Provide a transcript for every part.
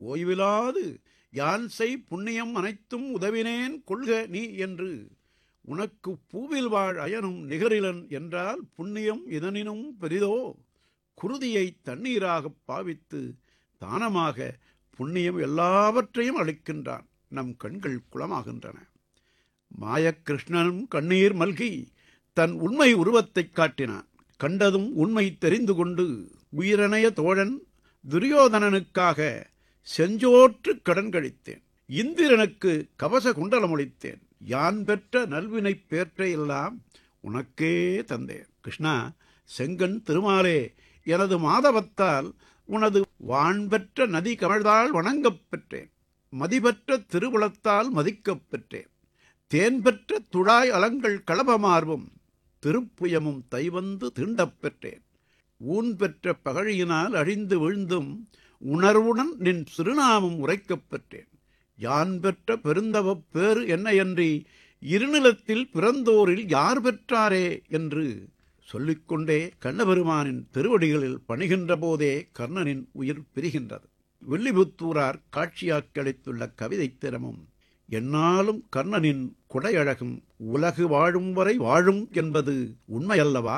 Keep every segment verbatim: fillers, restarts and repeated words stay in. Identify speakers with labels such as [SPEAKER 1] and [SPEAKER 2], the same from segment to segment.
[SPEAKER 1] ஓய்விலாது யான் செய் புண்ணியம் அனைத்தும் உதவினேன் கொள்க நீ என்று உனக்கு பூவில் வாழ் அயனும் நிகரிலன் என்றால் புண்ணியம் இதனினும் பெரிதோ. குருதியை தண்ணீராகப் பாவித்து தானமாக புண்ணியம் எல்லாவற்றையும் அளிக்கின்றான். நம் கண்கள் குளமாகின்றன. மாயக்கிருஷ்ணனும் கண்ணீர் மல்கி தன் உண்மை உருவத்தைக் காட்டினான். கண்டதும் உண்மை தெரிந்து கொண்டு உயிரணைய தோழன் துரியோதனனுக்காக செஞ்சோற்று கடன் கழித்தேன். இந்திரனுக்கு கவச குண்டலமளித்தேன். யான் பெற்ற நல்வினை பேற்றையெல்லாம் உனக்கே தந்தேன். கிருஷ்ணா, செங்கன் திருமாலே, எனது மாதவத்தால் உனது வான்பெற்ற நதி கமழ்தால் வணங்கப் பெற்றேன். மதிபெற்ற திருவுளத்தால் மதிக்கப் பெற்றேன். தேன் பெற்ற துழாய் அலங்கள் களபமார்வும் திருப்புயமும் தைவந்து தீண்டப் பெற்றேன். ஊன் பெற்ற பகழியினால் அழிந்து விழுந்தும் உணர்வுடன் நின் சிறுநாமம் உரைக்கப் பெற்றேன். யான் பெற்ற பெருந்தவப் பேறு என்னையன்றி இருநிலத்தில் பிறந்தோரில் யார் பெற்றாரே என்று சொல்லிக்கொண்டே கண்ணபெருமானின் திருவடிகளில் பணிகின்ற போதே கர்ணனின் உயிர் பிரிகின்றது. வில்லிபுத்தூரார் காட்சியாக்கி அளித்துள்ள கவிதை திறமும் என்னாலும் கர்ணனின் குடையழகும் உலகு வாழும் வரை வாழும் என்பது உண்மையல்லவா?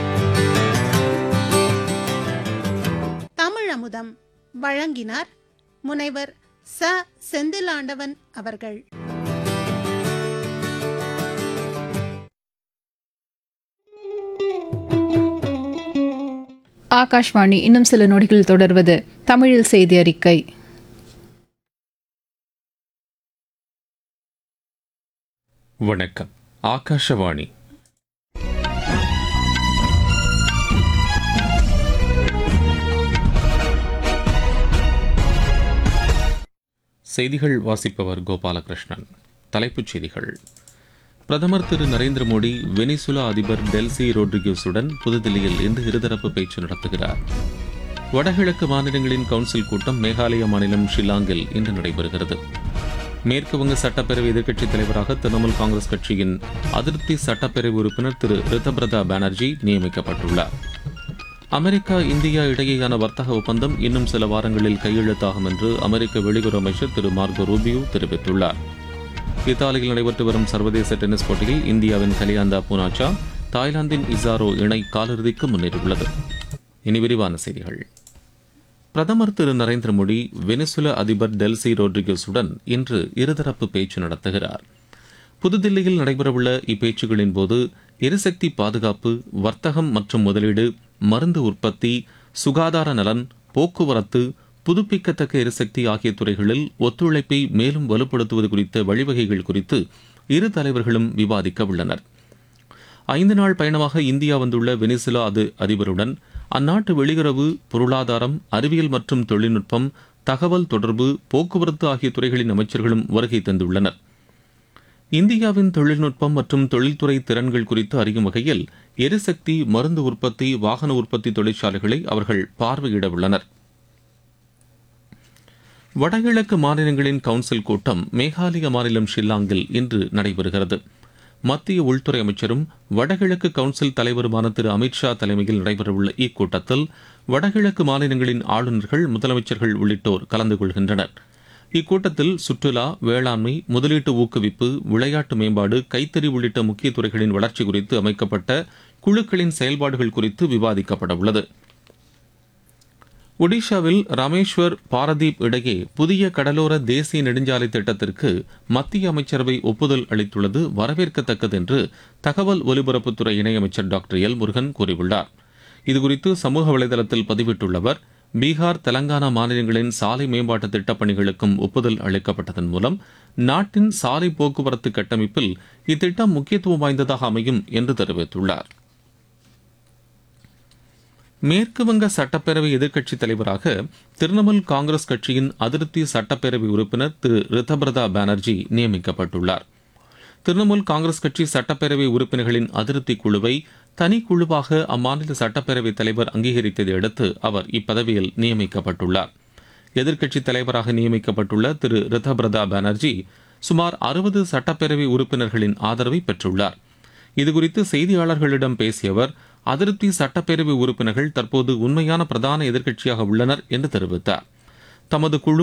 [SPEAKER 2] தமிழமுதம் வழங்கினார் முனைவர் ச செந்திலாண்டவன் அவர்கள்.
[SPEAKER 3] ஆகாஷ்வாணி. இன்னும் சில நொடிகள் தொடர்வது தமிழில் செய்தி அறிக்கை.
[SPEAKER 4] வணக்கம். ஆகாஷவாணி. செய்திகள் வாசிப்பவர் கோபாலகிருஷ்ணன். தலைப்புச் செய்திகள். பிரதமர் திரு நரேந்திர மோடி வெனிசுலா அதிபர் டெல்சி ரோட்ரிகஸுடன் புதுதில்லியில் இன்று இருதரப்பு பேச்சு நடத்துகிறார். வடகிழக்கு மாநிலங்களின் கவுன்சில் கூட்டம் மேகாலய மாநிலம் ஷில்லாங்கில் இன்று நடைபெறுகிறது. மேற்குவங்க சட்டப்பேரவை எதிர்க்கட்சித் தலைவராக திரிணாமுல் காங்கிரஸ் கட்சியின் அதிருப்தி சட்டப்பேரவை உறுப்பினர் திரு ரிதபிரதா பானர்ஜி நியமிக்கப்பட்டுள்ளார். அமெரிக்கா இந்தியா இடையேயான வர்த்தக ஒப்பந்தம் இன்னும் சில வாரங்களில் கையெழுத்தாகும் என்று அமெரிக்க வெளியுறவு அமைச்சர் திரு மார்கோ ரூபியோ தெரிவித்துள்ளார். இத்தாலியில் நடைபெற்று வரும் சர்வதேச டென்னிஸ் போட்டியில் இந்தியாவின் கலியாந்தா பூனாச்சா தாய்லாந்தின் இசாரோ இணை காலிறுதிக்கு முன்னேறியுள்ளது. இனி விரிவான செய்திகள். பிரதமர் திரு நரேந்திர மோடி வெனிசுலா அதிபர் டெல்சி ரோட்ரிகஸுடன் இன்று இருதரப்பு பேச்சு நடத்துகிறார். புதுதில்லியில் நடைபெறவுள்ள இப்பேச்சுகளின் போது எரிசக்தி பாதுகாப்பு, வர்த்தகம் மற்றும் முதலீடு, மருந்து உற்பத்தி, சுகாதார நலன், போக்குவரத்து, புதுப்பிக்கத்தக்க எரிசக்தி ஆகிய துறைகளில் ஒத்துழைப்பை மேலும் வலுப்படுத்துவது குறித்த வழிவகைகள் குறித்து இரு தலைவர்களும் விவாதிக்க உள்ளனர். ஐந்து நாள் பயணமாக இந்தியா வந்துள்ள வெனிசுலா அது அதிபருடன் அந்நாட்டு வெளியுறவு, பொருளாதாரம், அறிவியல் மற்றும் தொழில்நுட்பம், தகவல் தொடர்பு, போக்குவரத்து ஆகிய துறைகளின் அமைச்சர்களும் வருகை தந்துள்ளனர். இந்தியாவின் தொழில்நுட்பம் மற்றும் தொழில்துறை திறன்கள் குறித்து அறியும் வகையில் எரிசக்தி, மருந்து உற்பத்தி, வாகன உற்பத்தி தொழிற்சாலைகளை அவர்கள் பார்வையிட உள்ளனர். வடகிழக்கு மாநிலங்களின் கவுன்சில் கூட்டம் மேகாலய மாநிலம் ஷில்லாங்கில் இன்று நடைபெறுகிறது. மத்திய உள்துறை அமைச்சரும் வடகிழக்கு கவுன்சில் தலைவருமான திரு அமித்ஷா தலைமையில் நடைபெறவுள்ள இக்கூட்டத்தில் வடகிழக்கு மாநிலங்களின் ஆளுநர்கள், முதலமைச்சர்கள் உள்ளிட்டோர் கலந்து கொள்கின்றனர். இக்கூட்டத்தில் சுற்றுலா, வேளாண்மை, முதலீட்டு ஊக்குவிப்பு, விளையாட்டு மேம்பாடு, கைத்தறி உள்ளிட்ட முக்கிய துறைகளின் வளர்ச்சி குறித்து அமைக்கப்பட்ட குழுக்களின் செயல்பாடுகள் குறித்து விவாதிக்கப்பட உள்ளது. ஒடிஷாவில் ராமேஸ்வர் பாரதீப் இடையே புதிய கடலோர தேசிய நெடுஞ்சாலை திட்டத்திற்கு மத்திய அமைச்சரவை ஒப்புதல் அளித்துள்ளது வரவேற்கத்தக்கது என்று தகவல் ஒலிபரப்புத்துறை இணையமைச்சர் டாக்டர் எல் முருகன் கூறியுள்ளார். இதுகுறித்து சமூக வலைதளத்தில் பதிவிட்டுள்ள அவர், பீகார், தெலங்கானா மாநிலங்களின் சாலை மேம்பாட்டு திட்டப் பணிகளுக்கும் ஒப்புதல் அளிக்கப்பட்டதன் மூலம் நாட்டின் சாலை போக்குவரத்து கட்டமைப்பில் இத்திட்டம் முக்கியத்துவம் வாய்ந்ததாக அமையும் என்று தெரிவித்துள்ளார். மேற்குவங்க சட்டப்பேரவை எதிர்க்கட்சித் தலைவராக திரிணாமுல் காங்கிரஸ் கட்சியின் அதிருப்தி சட்டப்பேரவை உறுப்பினர் திரு ரிதபிரதா பானர்ஜி நியமிக்கப்பட்டுள்ளார். திரிணாமுல் காங்கிரஸ் கட்சி சட்டப்பேரவை உறுப்பினர்களின் அதிருப்தி குழுவை தனிக்குழுவாக அம்மாநில சட்டப்பேரவைத் தலைவர் அங்கீகரித்ததை அடுத்து அவர் இப்பதவியில் நியமிக்கப்பட்டுள்ளார். எதிர்க்கட்சித் தலைவராக நியமிக்கப்பட்டுள்ள திரு ரிதபிரதா பானர்ஜி சுமார் அறுபது சட்டப்பேரவை உறுப்பினர்களின் ஆதரவை பெற்றுள்ளார். இதுகுறித்து செய்தியாளர்களிடம் பேசிய அவர், அதிருப்தி சட்டப்பேரவை உறுப்பினர்கள் தற்போது உண்மையான பிரதான எதிர்க்கட்சியாக உள்ளனர் என்று தெரிவித்தார். தமது குழு